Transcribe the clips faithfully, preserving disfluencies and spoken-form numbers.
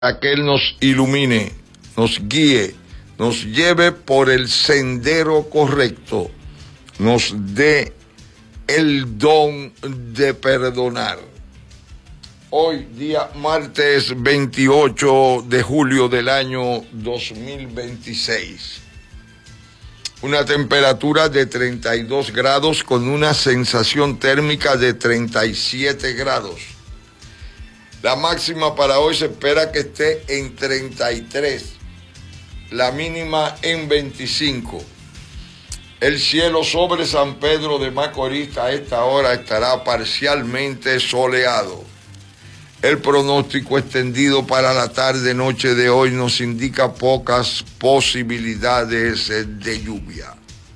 a que Él nos ilumine, nos guíe, nos lleve por el sendero correcto, nos dé el don de perdonar. Hoy, día martes veintiocho de julio del año dos mil veintiséis. Una temperatura de treinta y dos grados con una sensación térmica de treinta y siete grados. La máxima para hoy se espera que esté en treinta y tres, la mínima en veinticinco. El cielo sobre San Pedro de Macorís a esta hora estará parcialmente soleado. El pronóstico extendido para la tarde-noche de hoy nos indica pocas posibilidades de lluvia.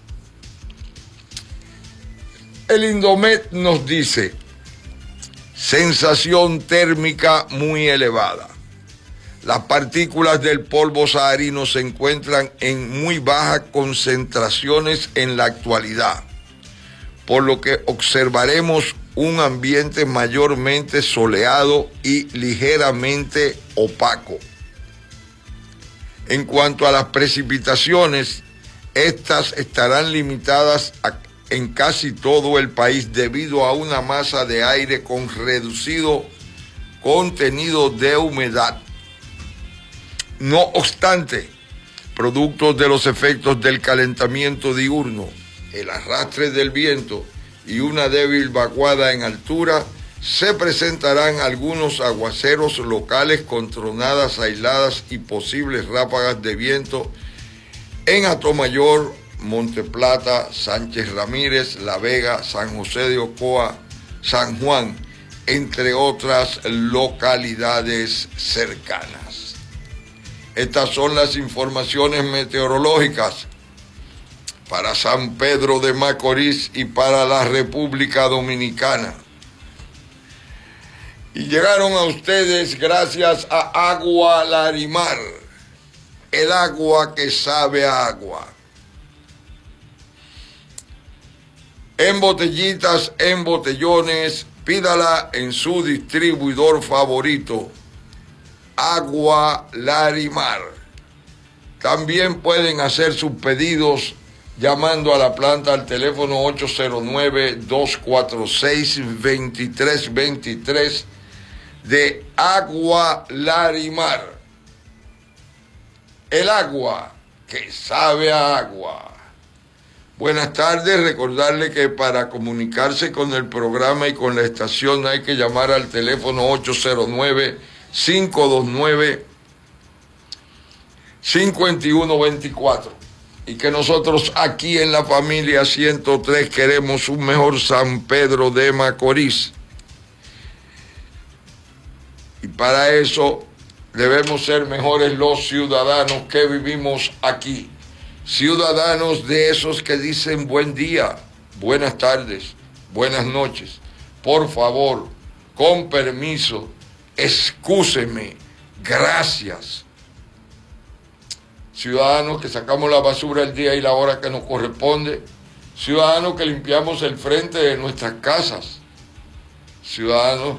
El Indomet nos dice: sensación térmica muy elevada. Las partículas del polvo saharino se encuentran en muy bajas concentraciones en la actualidad, por lo que observaremos un ambiente mayormente soleado y ligeramente opaco. En cuanto a las precipitaciones, estas estarán limitadas a, en casi todo el país debido a una masa de aire con reducido contenido de humedad. No obstante, producto de los efectos del calentamiento diurno, el arrastre del viento y una débil vaguada en altura, se presentarán algunos aguaceros locales con tronadas aisladas y posibles ráfagas de viento en Atomayor, Monte Plata, Sánchez Ramírez, La Vega, San José de Ocoa, San Juan, entre otras localidades cercanas. Estas son las informaciones meteorológicas para San Pedro de Macorís y para la República Dominicana. Y llegaron a ustedes gracias a Agua Larimar, el agua que sabe a agua. En botellitas, en botellones, pídala en su distribuidor favorito, Agua Larimar. También pueden hacer sus pedidos llamando a la planta al teléfono ocho cero nueve, dos cuatro seis, dos tres dos tres de Agua Larimar. El agua que sabe a agua. Buenas tardes, recordarle que para comunicarse con el programa y con la estación hay que llamar al teléfono ocho cero nueve, cinco dos nueve, cinco uno dos cuatro. Y que nosotros aquí en la familia ciento tres queremos un mejor San Pedro de Macorís. Y para eso debemos ser mejores los ciudadanos que vivimos aquí. Ciudadanos de esos que dicen buen día, buenas tardes, buenas noches. Por favor, con permiso, excúseme, gracias. Ciudadanos que sacamos la basura el día y la hora que nos corresponde. Ciudadanos que limpiamos el frente de nuestras casas. Ciudadanos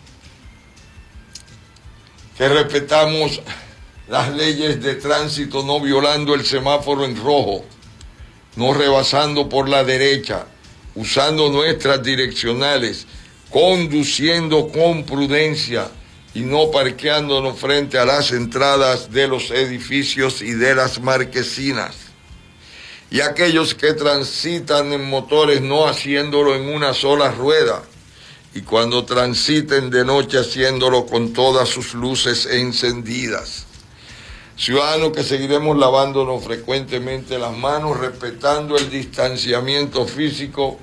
que respetamos las leyes de tránsito, no violando el semáforo en rojo, no rebasando por la derecha, usando nuestras direccionales, conduciendo con prudencia y no parqueándonos frente a las entradas de los edificios y de las marquesinas. Y aquellos que transitan en motores no haciéndolo en una sola rueda, y cuando transiten de noche haciéndolo con todas sus luces encendidas. Ciudadanos que seguiremos lavándonos frecuentemente las manos, respetando el distanciamiento físico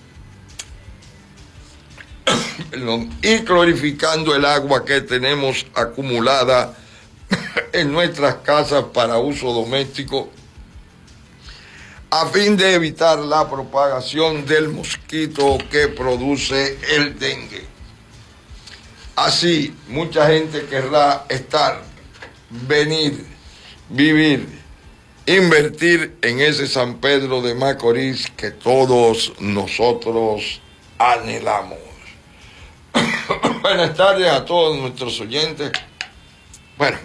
y clorificando el agua que tenemos acumulada en nuestras casas para uso doméstico, a fin de evitar la propagación del mosquito que produce el dengue. Así, mucha gente querrá estar, venir, vivir, invertir en ese San Pedro de Macorís que todos nosotros anhelamos. Buenas tardes a todos nuestros oyentes. Bueno,